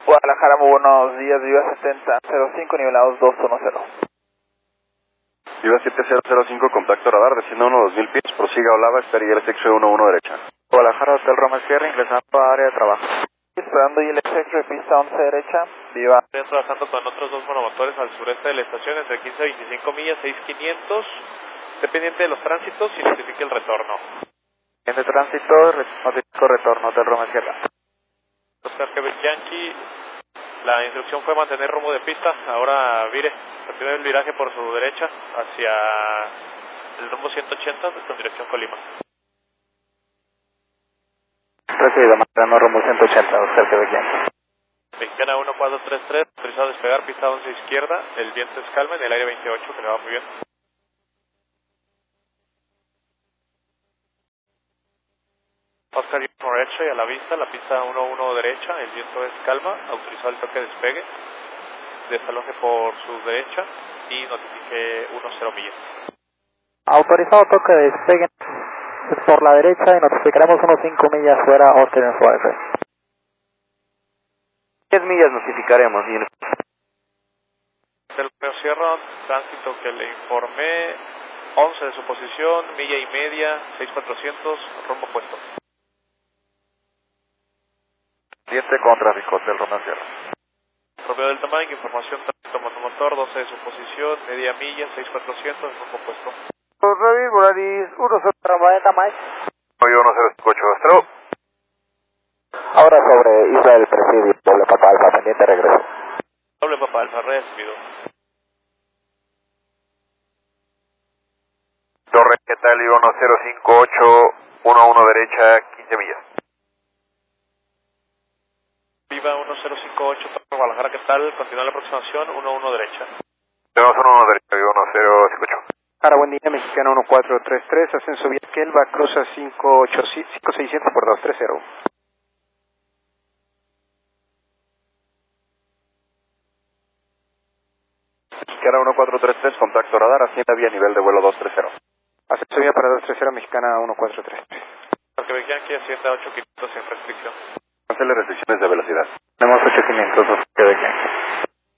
Guadalajara, muy buenos días, Viva 7005, nivelados 210. Viva 7005, contacto radar, desciende 1-2000 pies, prosiga Olava, espera ILSX 11 derecha. Guadalajara, Hotel Roma Sierra, ingresando a área de trabajo. Esperando ILSX, pista 11 derecha, Viva. Estoy trabajando con otros dos monomotores al sureste de la estación, entre 15 y 25 millas, 6500. Dependiente de los tránsitos y notifique el retorno. En el tránsito, notifico retorno, Hotel Roma Sierra. Oscar Quebec Yankee, la instrucción fue mantener rumbo de pista, ahora vire, continúe el viraje por su derecha hacia el rumbo 180 con dirección Colima. Recibido, mantenemos rumbo 180, Oscar Quebec Yankee. Mexicana 1433, autorizado a despegar, pista 11 izquierda, el viento es calma en el aire 28, que le va muy bien. Oscar derecha y a la vista, la pista 11 derecha, el viento es calma, autorizado el toque de despegue, desaloje por su derecha y notifique 10 millas. Autorizado toque de despegue por la derecha y notificaremos unos 5 millas fuera, Oscar en Suárez. 10 millas notificaremos. Del Río Sierra, tránsito que le informé, 11 de su posición, milla y media, 6400, rumbo puesto. 7 con tráfico, Hotel Roma Sierra. Romeo Delta Mike, información tránsito monomotor, 12 de su posición, media milla, 6400, rumbo puesto. Revis, Volaris, 10 Delta Mike. Hoy 1058, hasta luego. Ahora sobre Isla del Presidio, doble Papa Alfa, pendiente regreso. Doble Papa Alfa, recibido. Torre, ¿qué tal? 1058, 11 derecha, 15 millas. Viva 1058, Torre Guadalajara, ¿qué tal? Continúa la aproximación, 11 derecha. Tenemos 11 derecha, Viva 1058. Ahora, buen día, Mexicana 1433, ascenso Vía Kelva, cruza 5600 por 230. Mexicana 1433, contacto radar, ascienda vía nivel de vuelo 230. Ascenso Vía para 230, Mexicana 1433. Porque veían que ascienda 8500 sin restricción. Cancele restricciones de velocidad. Tenemos 8500, Quebec Yankee.